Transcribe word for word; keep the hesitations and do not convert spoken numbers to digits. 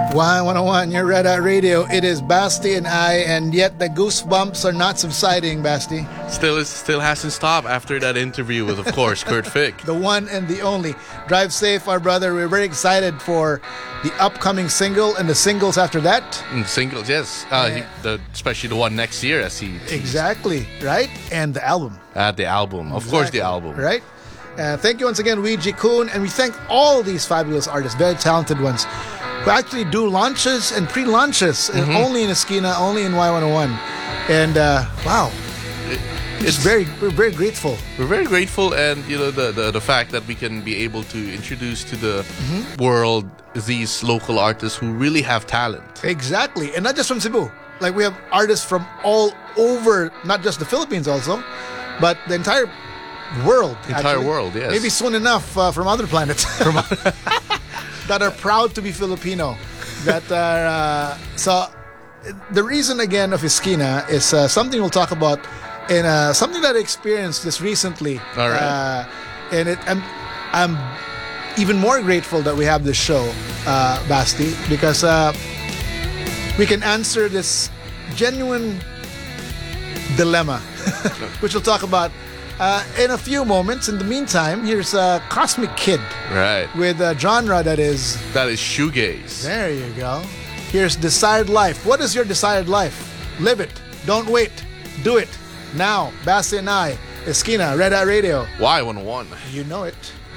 Y one oh one, you're Red Hat Radio. It is Basti and I, and yet the goosebumps are not subsiding, Basti. Still, it still hasn't stopped after that interview with, of course, Kurt Fick. The one and the only. Drive safe, our brother. We're very excited for the upcoming single and the singles after that. Mm, singles, yes. Uh, he, the, especially the one next year, as he teased. Exactly, right? And the album. Uh, the album. Of Exactly. course, the album. Right? Uh, thank you once again, Weeji Kun, and we thank all these fabulous artists, very talented ones, who actually do launches and pre-launches Mm-hmm. and only in Esquina, only in Y one oh one. And uh, wow, It- it's very we're very grateful. We're very grateful, and you know the, the, the fact that we can be able to introduce to the Mm-hmm. world these local artists who really have talent. Exactly, and not just from Cebu. Like we have artists from all over, not just the Philippines, also, but the entire world. Entire actually. world, yes. Maybe soon enough uh, from other planets. that are proud to be Filipino. That are uh, so. The reason again of Esquina is uh, something we'll talk about in uh, something that I experienced just recently. All right. Uh, and it, I'm, I'm even more grateful that we have this show, uh, Basti, because uh, we can answer this genuine dilemma, which we'll talk about uh, in a few moments. In the meantime, here's uh, Cosmic Kid Right. with a genre that is. That is shoegaze. There you go. Here's Desired Life. What is your desired life? Live it. Don't wait. Do it. Now, Basti and I, Esquina, Red Hat Radio. Y one oh one. You know it.